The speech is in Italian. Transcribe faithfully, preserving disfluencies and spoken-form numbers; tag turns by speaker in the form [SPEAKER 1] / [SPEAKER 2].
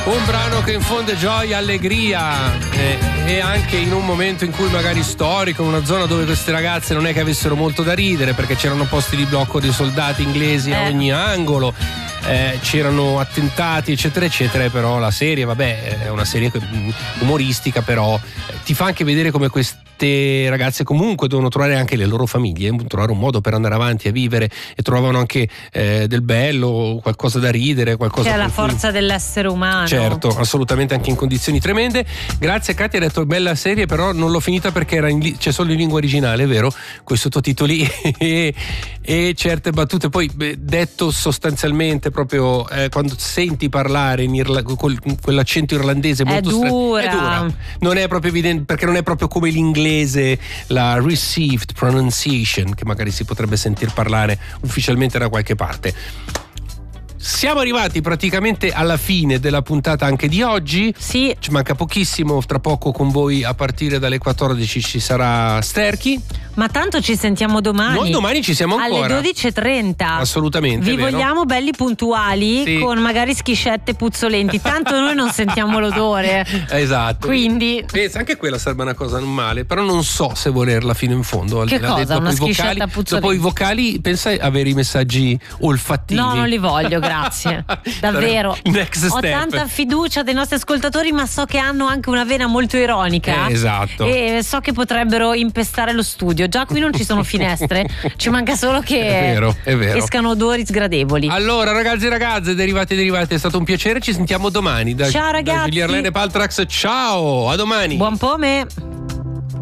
[SPEAKER 1] Un brano che infonde gioia, allegria eh, e anche in un momento in cui magari storico, in una zona dove queste ragazze non è che avessero molto da ridere perché c'erano posti di blocco dei soldati inglesi
[SPEAKER 2] eh.
[SPEAKER 1] a ogni angolo, eh, c'erano attentati eccetera eccetera, però la serie vabbè è una serie umoristica, però eh, ti fa anche vedere come queste ragazze comunque devono trovare anche le loro famiglie, trovare un modo per andare avanti a vivere e trovano anche eh, del bello, qualcosa da ridere, qualcosa
[SPEAKER 2] che è la
[SPEAKER 1] cui...
[SPEAKER 2] forza dell'essere umano.
[SPEAKER 1] Certo, assolutamente, anche in condizioni tremende. Grazie Katia, hai detto bella serie, però non l'ho finita perché era in li... c'è solo in lingua originale, vero? Con i sottotitoli e, e certe battute. Poi detto sostanzialmente proprio eh, quando senti parlare in Irla... con quell'accento irlandese molto
[SPEAKER 2] è dura.
[SPEAKER 1] Stra... è dura, non è proprio evidente perché non è proprio come l'inglese, la received pronunciation che magari si potrebbe sentir parlare ufficialmente da qualche parte. Siamo arrivati praticamente alla fine della puntata anche di oggi.
[SPEAKER 2] Sì.
[SPEAKER 1] Ci manca pochissimo, tra poco con voi a partire dalle quattordici ci sarà Sterchi.
[SPEAKER 2] Ma tanto ci sentiamo domani.
[SPEAKER 1] Noi domani ci siamo ancora.
[SPEAKER 2] Alle dodici e trenta.
[SPEAKER 1] Assolutamente.
[SPEAKER 2] Vi
[SPEAKER 1] vero?
[SPEAKER 2] vogliamo belli puntuali,
[SPEAKER 1] sì.
[SPEAKER 2] con magari schiscette puzzolenti. Tanto noi non sentiamo l'odore.
[SPEAKER 1] Esatto.
[SPEAKER 2] Quindi.
[SPEAKER 1] Pensa, anche quella sarebbe una cosa non male, però non so se volerla fino in fondo.
[SPEAKER 2] Che cosa?
[SPEAKER 1] Dopo
[SPEAKER 2] Una
[SPEAKER 1] i vocali,
[SPEAKER 2] schiscetta puzzolente?
[SPEAKER 1] Dopo i vocali, pensa a avere i messaggi olfattivi.
[SPEAKER 2] No, non li voglio, grazie. Davvero.
[SPEAKER 1] Next
[SPEAKER 2] Ho
[SPEAKER 1] step.
[SPEAKER 2] tanta fiducia dei nostri ascoltatori, ma so che hanno anche una vena molto ironica.
[SPEAKER 1] Eh, esatto.
[SPEAKER 2] E so che potrebbero impestare lo studio. Già qui non ci sono finestre, ci manca solo che
[SPEAKER 1] è vero, è vero.
[SPEAKER 2] escano odori sgradevoli.
[SPEAKER 1] Allora, ragazzi e ragazze, derivati e derivati, è stato un piacere, ci sentiamo domani. Da,
[SPEAKER 2] ciao ragazzi.
[SPEAKER 1] Da Giulia Arlene Paltrax, ciao, a domani.
[SPEAKER 2] Buon pome.